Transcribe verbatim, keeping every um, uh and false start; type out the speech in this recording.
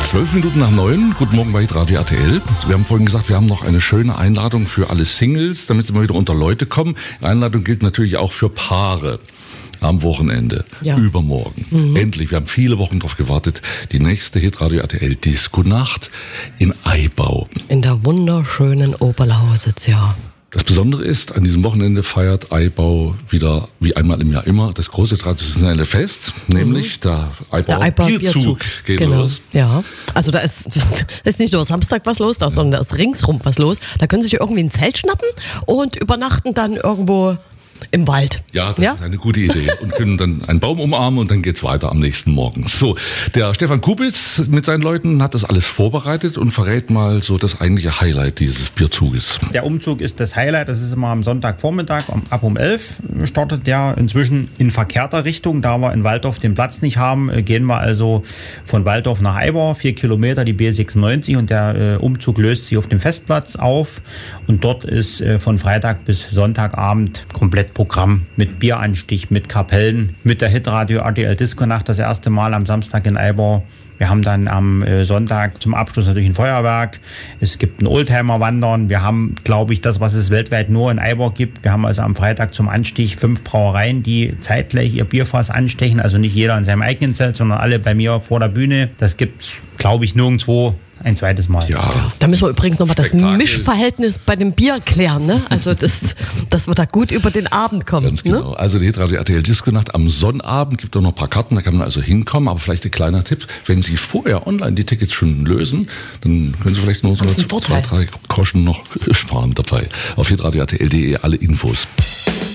Zwölf Minuten nach neun. Guten Morgen bei Radio R T L. Wir haben vorhin gesagt, wir haben noch eine schöne Einladung für alle Singles, damit sie mal wieder unter Leute kommen. Die Einladung gilt natürlich auch für Paare. Am Wochenende, ja. Übermorgen. Mhm. Endlich, wir haben viele Wochen darauf gewartet. Die nächste Hitradio R T L Disco-Nacht in Aibau. In der wunderschönen Oberlausitz, ja. Das Besondere ist, an diesem Wochenende feiert Aibau wieder, wie einmal im Jahr immer, das große traditionelle Fest, nämlich mhm. der Aibauer Aibau Bierzug, Bierzug geht genau. los. Ja, also da ist, ist nicht nur Samstag was los, da, sondern da ist ringsrum was los. Da können Sie sich irgendwie ein Zelt schnappen und übernachten dann irgendwo im Wald. Ja, das ja? ist eine gute Idee. Und können dann einen Baum umarmen und dann geht's weiter am nächsten Morgen. So, der Stefan Kubitz mit seinen Leuten hat das alles vorbereitet und verrät mal so das eigentliche Highlight dieses Bierzuges. Der Umzug ist das Highlight. Das ist immer am Sonntagvormittag. Ab um elf startet der. Inzwischen in verkehrter Richtung. Da wir in Walldorf den Platz nicht haben, gehen wir also von Walldorf nach Aibau. Vier Kilometer, die B sechsundneunzig. Und der Umzug löst sich auf dem Festplatz auf. Und dort ist von Freitag bis Sonntagabend komplett Programm mit Bieranstich, mit Kapellen, mit der Hitradio R T L Disco-Nacht das erste Mal am Samstag in Aibau. Wir haben dann am Sonntag zum Abschluss natürlich ein Feuerwerk. Es gibt ein Oldtimer-Wandern. Wir haben, glaube ich, das, was es weltweit nur in Aibau gibt. Wir haben also am Freitag zum Anstich fünf Brauereien, die zeitgleich ihr Bierfass anstechen. Also nicht jeder in seinem eigenen Zelt, sondern alle bei mir vor der Bühne. Das gibt's, glaube ich, nirgendwo ein zweites Mal. Ja. Ja, da müssen wir übrigens nochmal das Mischverhältnis bei dem Bier klären. Ne? Also, das, dass wir da gut über den Abend kommen. Ganz genau. Ne? Also die Hitradio R T L Disco-Nacht am Sonnabend gibt auch noch ein paar Karten, da kann man also hinkommen. Aber vielleicht ein kleiner Tipp, wenn Sie vorher online die Tickets schon lösen, dann können Sie vielleicht nur so zwei, drei Groschen noch sparen dabei. Auf hitradio R T L punkt de alle Infos.